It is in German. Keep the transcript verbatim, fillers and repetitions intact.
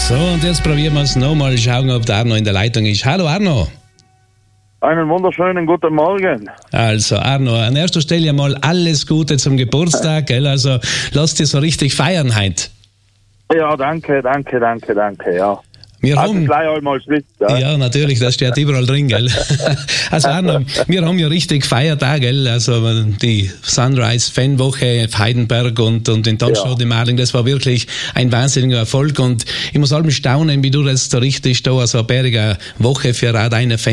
So, und jetzt probieren wir es nochmal, schauen, ob der Arno in der Leitung ist. Hallo Arno. Einen wunderschönen guten Morgen. Also Arno, an erster Stelle mal alles Gute zum Geburtstag, gell? Also lass dir so richtig feiern heute. Ja, danke, danke, danke, danke, ja. Wir also haben, gleich einmal Schluss, ja. ja, natürlich, das steht überall drin, gell? Also Arno, wir haben ja richtig gefeiert da, gell? Also die Sunrise-Fanwoche auf Heidenberg und, und in Tannstadt im Adling, das war wirklich ein wahnsinniger Erfolg und ich muss allem staunen, wie du das so richtig da, so eine bärige Woche für auch deine Fans